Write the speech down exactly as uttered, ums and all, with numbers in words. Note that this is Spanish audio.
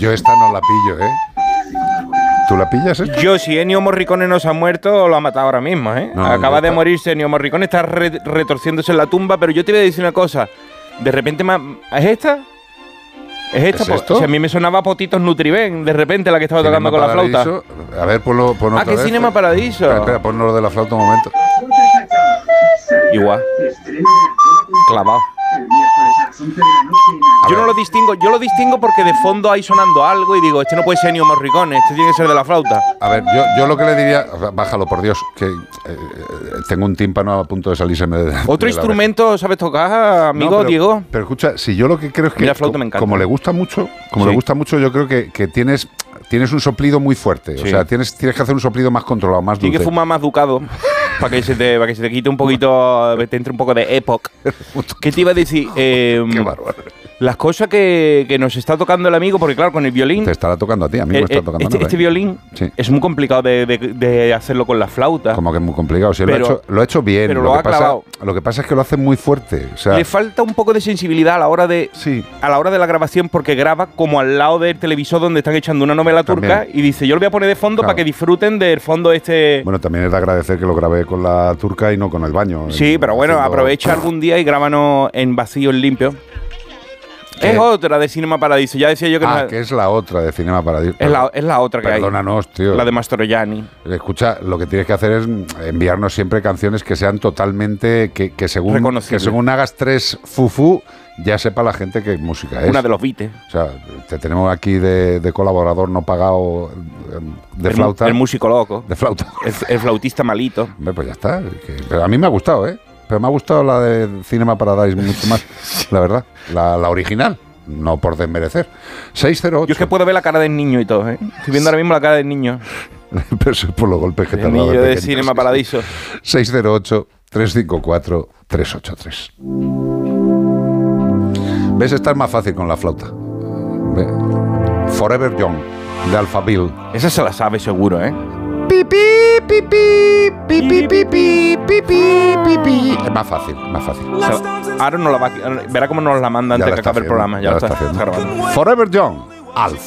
yo esta no la pillo, ¿eh? ¿Tú la pillas esta? Yo, si Ennio Morricone no se ha muerto, lo ha matado ahora mismo, ¿eh? No, Acaba de está... morirse Ennio Morricone, está re retorciéndose en la tumba, pero yo te voy a decir una cosa. De repente, ¿es esta? ¿Es esta? ¿Es esto? O sea, a mí me sonaba Potitos Nutriben, de repente, la que estaba Cinema tocando con Paradiso. la flauta. A ver, ponlo, ponlo Ah, otra ¿qué vez. Cinema Paradiso? Espera, espera, ponlo lo de la flauta un momento. Igual. Clavado. Yo no lo distingo, yo lo distingo porque de fondo hay sonando algo y digo, este no puede ser Ennio Morricone, este tiene que ser de la flauta. A ver, yo, yo lo que le diría, o sea, bájalo por Dios, que eh, tengo un tímpano a punto de salirse de ¿Otro de instrumento sabes tocar, amigo no, pero, Diego? Pero escucha, si yo lo que creo es que la flauta como, me encanta. como le gusta mucho, como Sí. le gusta mucho, yo creo que, que tienes tienes un soplido muy fuerte, Sí. o sea, tienes tienes que hacer un soplido más controlado, más dulce. Tienes que fumar más ducado para que se te para que se te quite un poquito, te entre un poco de epoch. ¿Qué te iba a decir? Eh, Qué bárbaro. Las cosas que, que nos está tocando el amigo, porque claro, con el violín. Te estará tocando a ti, a mí me eh, está tocando este, nada, este ¿eh? violín Sí. es muy complicado de, de, de hacerlo con la flauta. Como que es muy complicado. Si Pero- lo, ha hecho, lo ha hecho bien. pero lo, lo que ha pasa, clavado. lo que pasa es que lo hace muy fuerte. O sea, Le falta un poco de sensibilidad a la hora de sí. a la hora de la grabación, porque graba como al lado del televisor donde están echando una novela También. turca y dice, yo lo voy a poner de fondo Claro. para que disfruten del fondo este. Bueno, también es de agradecer que lo grabé con la turca y no con el baño. Sí, en- pero bueno, haciendo- aprovecha algún día y grábanos en vacío, en limpio. ¿Qué? Es otra de Cinema Paradiso. Ya decía yo que Ah, no que es la otra de Cinema Paradiso. es, la, es la otra que Perdónanos, tío. hay. La de Mastroianni. Escucha, lo que tienes que hacer es enviarnos siempre canciones que sean totalmente. que, que según que Reconocible. según hagas tres fufu, ya sepa la gente qué música es. Una de los Beatles. O sea, te tenemos aquí de, de colaborador no pagado eh, de el, flauta. El músico loco. De flauta. El, el flautista malito. Hombre, pues ya está. Que- pero a mí me ha gustado, ¿eh? Pero me ha gustado la de Cinema Paradise mucho más, la verdad. La, la original. No por desmerecer. seis cero ocho. Yo es que puedo ver la cara del niño y todo, ¿eh? Estoy viendo ahora mismo la cara del niño. Pero eso es por los golpes que te El han dado. niño de pequeño. Cinema Paradiso. seis cero ocho, tres cinco cuatro, tres ocho tres. ¿Ves? Esta es más fácil con la flauta. Ve. Forever Young, de Alphaville. Esa se la sabe seguro, ¿eh? Pipi, pipi, pipi, pipi, pipi, pipi. Es más fácil, más fácil. O sea, ahora no la va a... Verá cómo nos la manda Ya antes la que está acabe el haciendo, programa. Ya, ya lo la está, está está haciendo. grabando. Forever Young, Alpha.